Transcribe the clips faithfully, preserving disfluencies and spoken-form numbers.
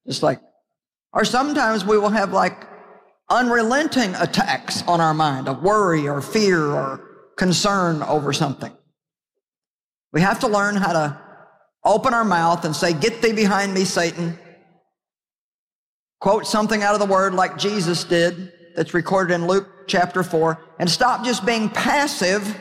Just like, or sometimes we will have like unrelenting attacks on our mind of worry or fear or concern over something. We have to learn how to open our mouth and say, "Get thee behind me, Satan." Quote something out of the Word like Jesus did that's recorded in Luke chapter four, and stop just being passive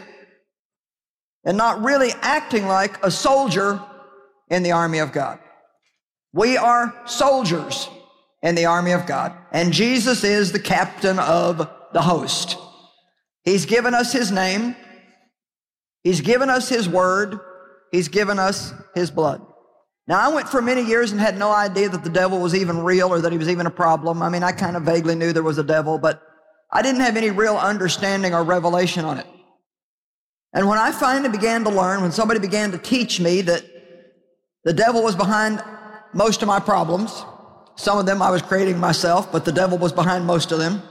and not really acting like a soldier in the army of God. We are soldiers in the army of God, and Jesus is the captain of the host. He's given us His name. He's given us His word. He's given us His blood. Now, I went for many years and had no idea that the devil was even real or that he was even a problem. I mean, I kind of vaguely knew there was a devil, but I didn't have any real understanding or revelation on it. And when I finally began to learn, when somebody began to teach me that the devil was behind most of my problems, some of them I was creating myself, but the devil was behind most of them,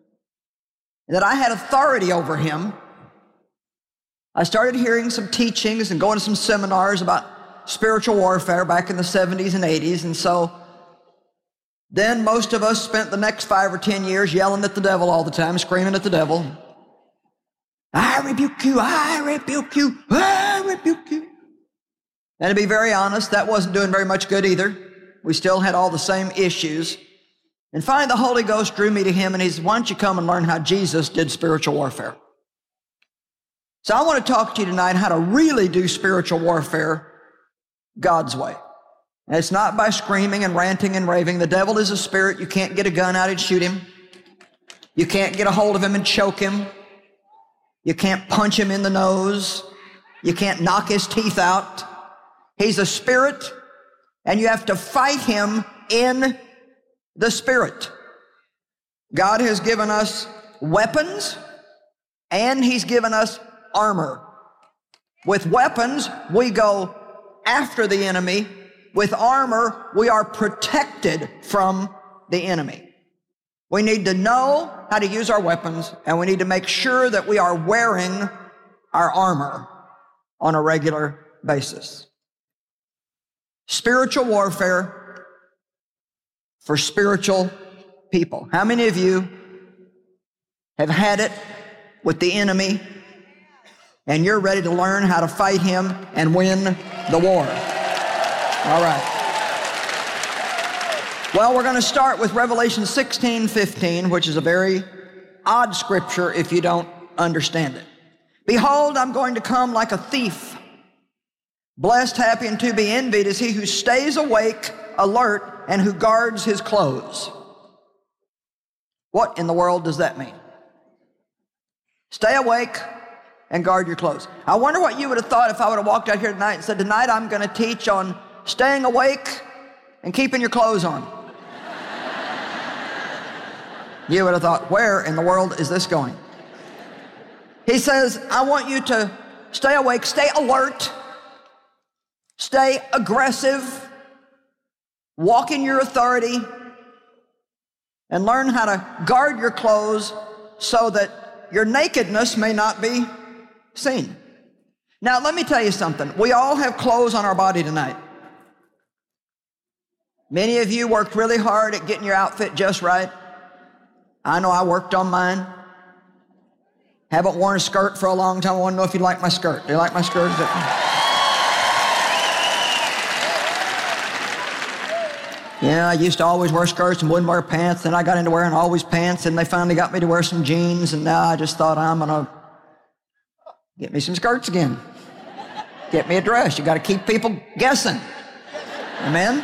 and that I had authority over him, I started hearing some teachings and going to some seminars about spiritual warfare back in the seventies and eighties. And so then most of us spent the next five or ten years yelling at the devil all the time, screaming at the devil. "I rebuke you, I rebuke you, I rebuke you." And to be very honest, that wasn't doing very much good either. We still had all the same issues. And finally the Holy Ghost drew me to Him, and He said, "Why don't you come and learn how Jesus did spiritual warfare?" So I want to talk to you tonight how to really do spiritual warfare God's way. And it's not by screaming and ranting and raving. The devil is a spirit. You can't get a gun out and shoot him. You can't get a hold of him and choke him. You can't punch him in the nose. You can't knock his teeth out. He's a spirit, and you have to fight him in the spirit. God has given us weapons, and He's given us armor. With weapons, we go after the enemy. With armor, we are protected from the enemy. We need to know how to use our weapons, and we need to make sure that we are wearing our armor on a regular basis. Spiritual warfare for spiritual people. How many of you have had it with the enemy, and you're ready to learn how to fight him and win the war? All right. Well, we're going to start with Revelation sixteen fifteen, which is a very odd scripture if you don't understand it. "Behold, I'm going to come like a thief. Blessed, happy, and to be envied is he who stays awake, alert, and who guards his clothes." What in the world does that mean? Stay awake and guard your clothes. I wonder what you would have thought if I would have walked out here tonight and said, "Tonight I'm going to teach on staying awake and keeping your clothes on." You would have thought, where in the world is this going? He says, I want you to stay awake, stay alert, stay aggressive, walk in your authority, and learn how to guard your clothes so that your nakedness may not be seen. Now, let me tell you something. We all have clothes on our body tonight. Many of you worked really hard at getting your outfit just right. I know I worked on mine. Haven't worn a skirt for a long time. I want to know if you like my skirt. Do you like my skirt? Yeah, I used to always wear skirts and wouldn't wear pants. Then I got into wearing always pants, and they finally got me to wear some jeans, and now I just thought I'm going to get me some skirts again. Get me a dress. You got to keep people guessing. Amen?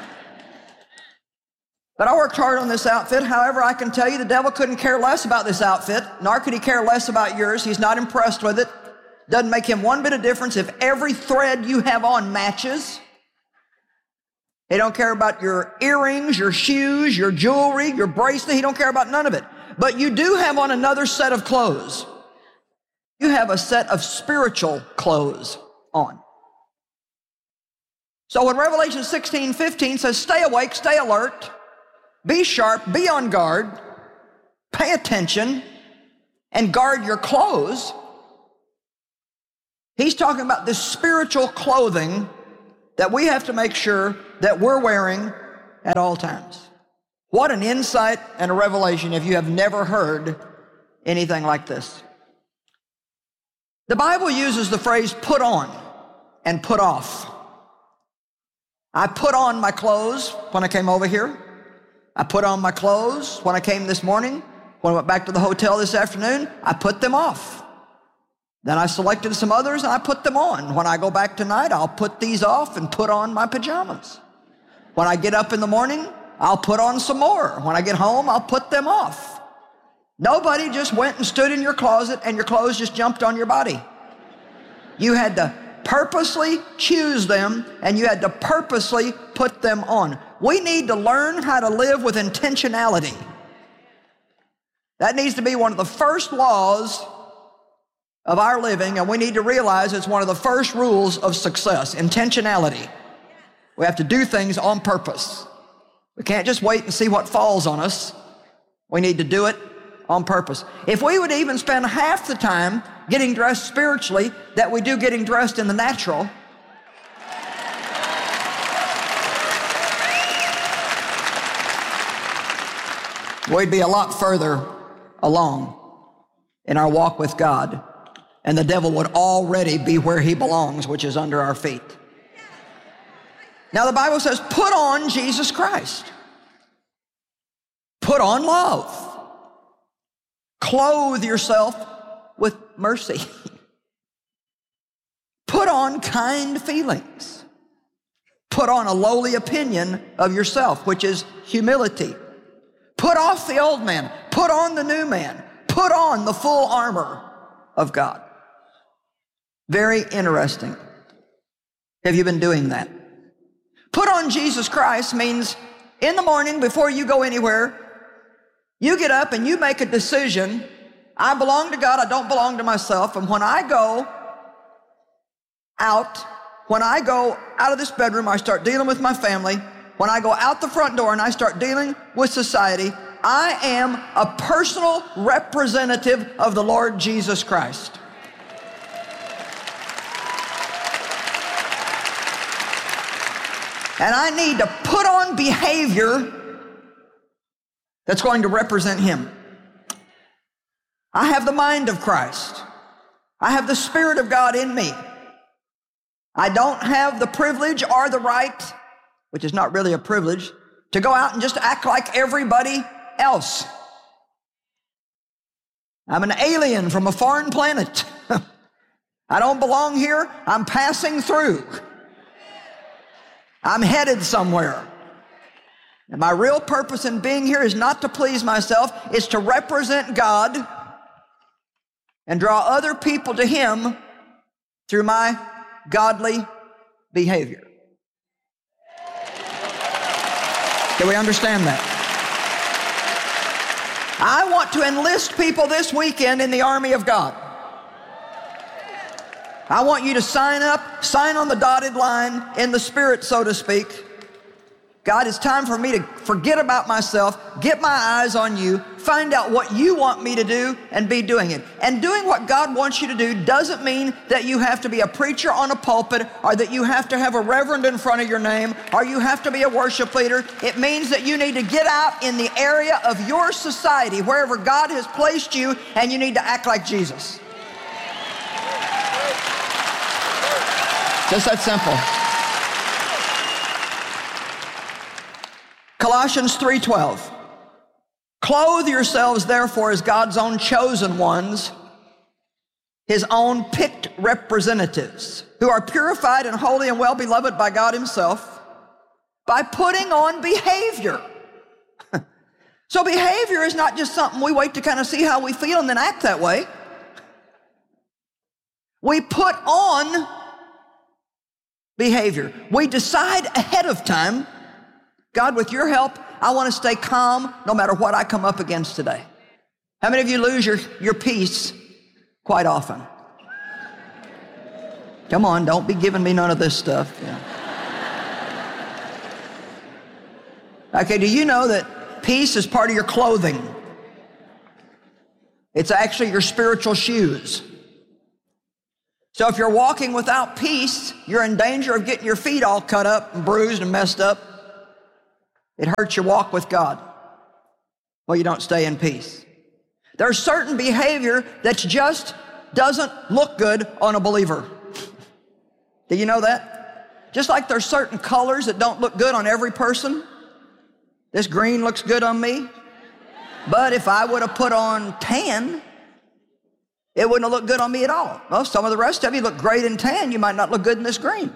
But I worked hard on this outfit. However, I can tell you the devil couldn't care less about this outfit, nor could he care less about yours. He's not impressed with it. Doesn't make him one bit of difference if every thread you have on matches. He don't care about your earrings, your shoes, your jewelry, your bracelet. He don't care about none of it. But you do have on another set of clothes. You have a set of spiritual clothes on. So when Revelation sixteen fifteen says, stay awake, stay alert, be sharp, be on guard, pay attention, and guard your clothes, he's talking about this spiritual clothing that we have to make sure that we're wearing at all times. What an insight and a revelation if you have never heard anything like this. The Bible uses the phrase put on and put off. I put on my clothes when I came over here. I put on my clothes when I came this morning. When I went back to the hotel this afternoon, I put them off. Then I selected some others and I put them on. When I go back tonight, I'll put these off and put on my pajamas. When I get up in the morning, I'll put on some more. When I get home, I'll put them off. Nobody just went and stood in your closet and your clothes just jumped on your body. You had to purposely choose them and you had to purposely put them on. We need to learn how to live with intentionality. That needs to be one of the first laws of our living, and we need to realize it's one of the first rules of success, intentionality. We have to do things on purpose. We can't just wait and see what falls on us. We need to do it on purpose. If we would even spend half the time getting dressed spiritually that we do getting dressed in the natural, we'd be a lot further along in our walk with God, and the devil would already be where he belongs, which is under our feet. Now the Bible says, put on Jesus Christ. Put on love. Clothe yourself with mercy. Put on kind feelings. Put on a lowly opinion of yourself, which is humility. Put off the old man. Put on the new man. Put on the full armor of God. Very interesting. Have you been doing that? Put on Jesus Christ means in the morning before you go anywhere, you get up and you make a decision. I belong to God, I don't belong to myself. And when I go out, when I go out of this bedroom, I start dealing with my family. When I go out the front door and I start dealing with society, I am a personal representative of the Lord Jesus Christ. And I need to put on behavior that's going to represent Him. I have the mind of Christ. I have the Spirit of God in me. I don't have the privilege or the right, which is not really a privilege, to go out and just act like everybody else. I'm an alien from a foreign planet. I don't belong here. I'm passing through. I'm headed somewhere. And my real purpose in being here is not to please myself. It's to represent God and draw other people to Him through my godly behavior. Can we understand that? I want to enlist people this weekend in the army of God. I want you to sign up, sign on the dotted line in the Spirit, so to speak. God, it's time for me to forget about myself, get my eyes on you, find out what you want me to do, and be doing it. And doing what God wants you to do doesn't mean that you have to be a preacher on a pulpit, or that you have to have a reverend in front of your name, or you have to be a worship leader. It means that you need to get out in the area of your society, wherever God has placed you, and you need to act like Jesus. Just that simple. Colossians three twelve. Clothe yourselves therefore as God's own chosen ones, His own picked representatives, who are purified and holy and well beloved by God Himself, by putting on behavior. So behavior is not just something we wait to kind of see how we feel and then act that way. We put on behavior. We decide ahead of time, God, with your help, I want to stay calm no matter what I come up against today. How many of you lose your, your peace quite often? Come on, don't be giving me none of this stuff. Yeah. Okay, do you know that peace is part of your clothing? It's actually your spiritual shoes. So if you're walking without peace, you're in danger of getting your feet all cut up and bruised and messed up. It hurts your walk with God. Well, you don't stay in peace. There's certain behavior that just doesn't look good on a believer. Do you know that? Just like there's certain colors that don't look good on every person. This green looks good on me. But if I would have put on tan, it wouldn't have looked good on me at all. Well, some of the rest of you look great in tan. You might not look good in this green.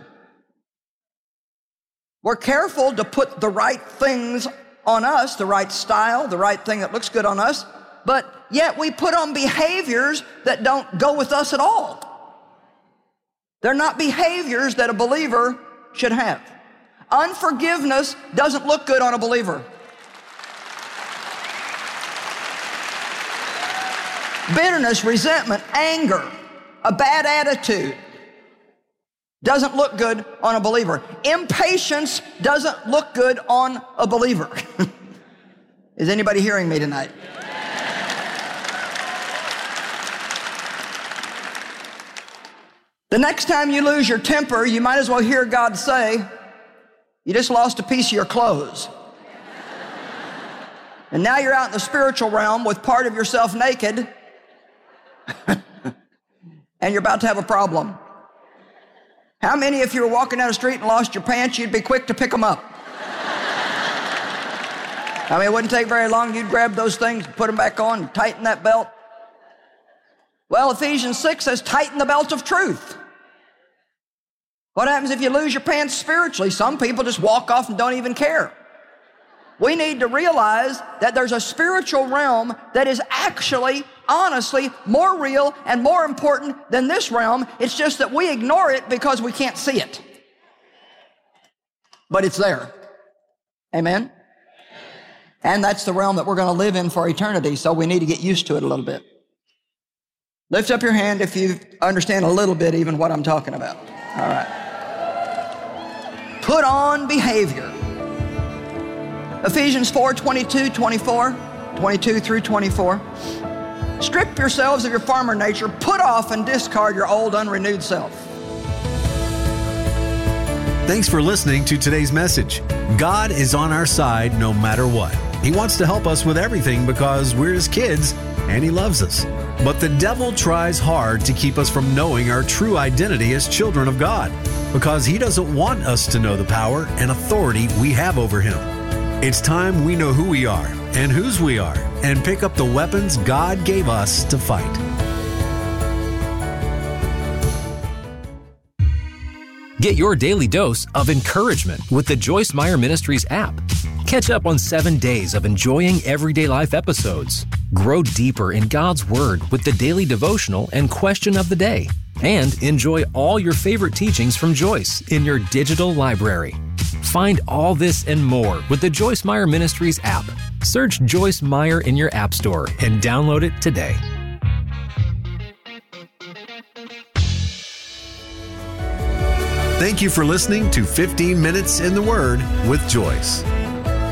We're careful to put the right things on us, the right style, the right thing that looks good on us, but yet we put on behaviors that don't go with us at all. They're not behaviors that a believer should have. Unforgiveness doesn't look good on a believer. Bitterness, resentment, anger, a bad attitude doesn't look good on a believer. Impatience doesn't look good on a believer. Is anybody hearing me tonight? The next time you lose your temper, you might as well hear God say, you just lost a piece of your clothes. And now you're out in the spiritual realm with part of yourself naked, and you're about to have a problem. How many, if you were walking down the street and lost your pants, you'd be quick to pick them up? I mean, it wouldn't take very long. You'd grab those things, put them back on, and tighten that belt. Well, Ephesians six says, tighten the belt of truth. What happens if you lose your pants spiritually? Some people just walk off and don't even care. We need to realize that there's a spiritual realm that is actually, honestly, more real and more important than this realm. It's just that we ignore it because we can't see it. But it's there. Amen? And that's the realm that we're going to live in for eternity, so we need to get used to it a little bit. Lift up your hand if you understand a little bit even what I'm talking about. All right. Put on behavior. Ephesians four, twenty-two, twenty-four, twenty-two through twenty-four. Strip yourselves of your former nature, put off and discard your old unrenewed self. Thanks for listening to today's message. God is on our side no matter what. He wants to help us with everything because we're His kids and He loves us. But the devil tries hard to keep us from knowing our true identity as children of God because he doesn't want us to know the power and authority we have over Him. It's time we know who we are and whose we are and pick up the weapons God gave us to fight. Get your daily dose of encouragement with the Joyce Meyer Ministries app. Catch up on seven days of enjoying everyday life episodes. Grow deeper in God's Word with the daily devotional and question of the day. And enjoy all your favorite teachings from Joyce in your digital library. Find all this and more with the Joyce Meyer Ministries app. Search Joyce Meyer in your app store and download it today. Thank you for listening to fifteen minutes in the Word with Joyce.